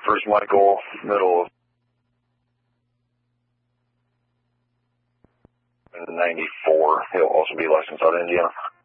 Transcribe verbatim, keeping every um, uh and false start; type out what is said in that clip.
First Michael, middle of ninety-four. He'll also be licensed out of Indiana.